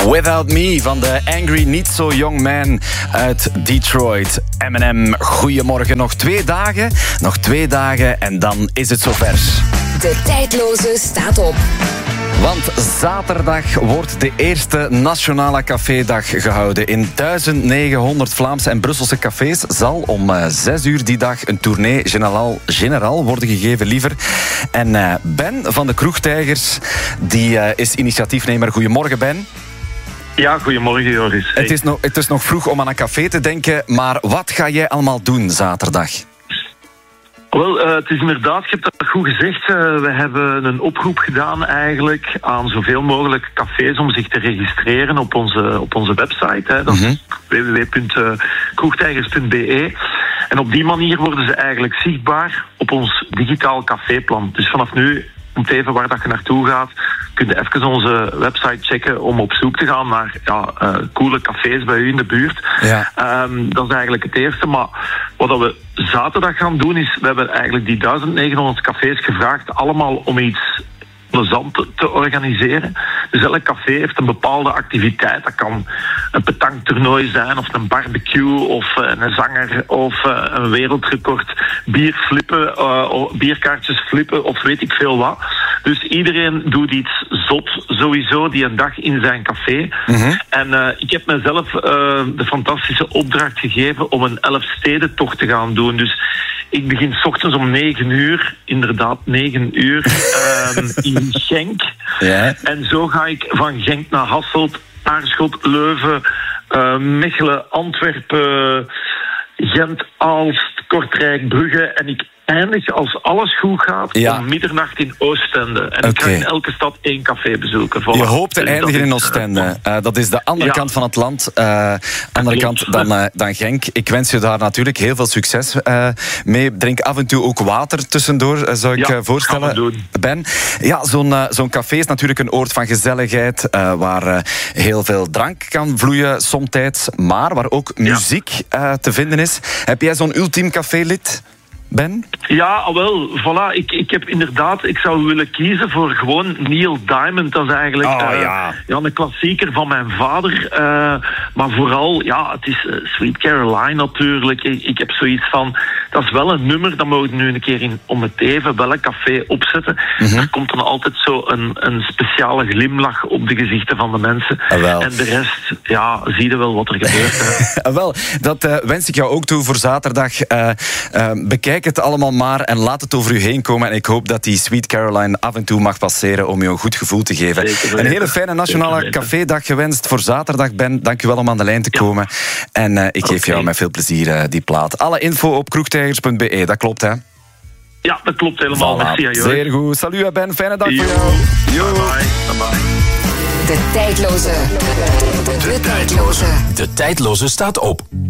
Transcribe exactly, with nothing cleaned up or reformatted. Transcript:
Without Me van de Angry Niet So Young Man uit Detroit. Eminem, goedemorgen. Nog twee dagen, nog twee dagen en dan is het zover. De tijdloze staat op. Want zaterdag wordt de eerste Nationale Cafédag gehouden. In negenduizend Vlaamse en Brusselse cafés zal om zes uur die dag een tournee generaal, generaal worden gegeven, liever. En uh, Ben van de Kroegtijgers, die uh, is initiatiefnemer. Goedemorgen, Ben. Ja, goedemorgen Joris. Hey. Het is, nog, het is nog vroeg om aan een café te denken, maar wat ga jij allemaal doen zaterdag? Wel, uh, het is inderdaad, je hebt dat goed gezegd, uh, we hebben een oproep gedaan eigenlijk aan zoveel mogelijk cafés om zich te registreren op onze, op onze website. Hè. Dat mm-hmm. is w w w punt kroegtijgers punt b e. En op die manier worden ze eigenlijk zichtbaar op ons digitaal caféplan. Dus vanaf nu, om te even waar dat je naartoe gaat, kun je even onze website checken om op zoek te gaan naar ja, uh, coole cafés bij u in de buurt. Ja. Um, dat is eigenlijk het eerste. Maar wat we zaterdag gaan doen is, we hebben eigenlijk die negenduizend cafés gevraagd allemaal om iets plezant te organiseren. Dus elk café heeft een bepaalde activiteit. Dat kan een petanktoernooi zijn, of een barbecue, of uh, een zanger, of uh, een wereldrecord bier flippen, uh, bierkaartjes flippen, of weet ik veel wat. Dus iedereen doet iets zot, sowieso, die een dag in zijn café. Mm-hmm. En uh, ik heb mezelf uh, de fantastische opdracht gegeven om een Elfstedentocht te gaan doen. Dus ik begin 's ochtends om negen uur, inderdaad negen uur, um, in Genk. Yeah. En zo ga ik van Genk naar Hasselt, Aarschot, Leuven, uh, Mechelen, Antwerpen, Gent, Aalst, Kortrijk, Brugge. En ik eindig, als alles goed gaat, ja. om middernacht in Oostende. En okay. ik ga in elke stad één café bezoeken. Voilà. Je hoopt te dus eindigen in Oostende. Uh, dat is de andere ja. kant van het land. Uh, andere kant dan, uh, dan Genk. Ik wens je daar natuurlijk heel veel succes uh, mee. Drink af en toe ook water tussendoor, uh, zou ik ja, uh, voorstellen. Ben, ja, zo'n, uh, zo'n café is natuurlijk een oord van gezelligheid, uh, waar uh, heel veel drank kan vloeien somtijds, maar waar ook muziek uh, te vinden is. Heb jij zo'n ultiem cafélid, Ben? Ja, wel, voilà. Ik, ik heb inderdaad, ik zou willen kiezen voor gewoon Neil Diamond. Dat is eigenlijk oh, uh, ja. Ja, een klassieker van mijn vader. Uh, maar vooral, ja, het is uh, Sweet Caroline natuurlijk. Ik, ik heb zoiets van, dat is wel een nummer, dat mogen we nu een keer in, om het even welk café opzetten. Mm-hmm. Er komt dan altijd zo een, een speciale glimlach op de gezichten van de mensen. Ah, en de rest, ja, zie je wel wat er gebeurt. ah, wel, dat uh, wens ik jou ook toe voor zaterdag. Uh, uh, bekijk het allemaal maar en laat het over u heen komen. En ik hoop dat die Sweet Caroline af en toe mag passeren om je een goed gevoel te geven. Een hele fijne Nationale Cafédag gewenst voor zaterdag, Ben. Dank u wel om aan de lijn te komen. Ja. En uh, ik okay. geef jou met veel plezier uh, die plaat. Alle info op kroegtijgers punt b e, dat klopt, hè? Ja, dat klopt helemaal. Voilà. Merci, zeer goed. Salut, Ben. Fijne dag Yo. voor jou. Yo. Bye bye. Bye bye. De tijdloze. De, de, de tijdloze. De tijdloze staat op.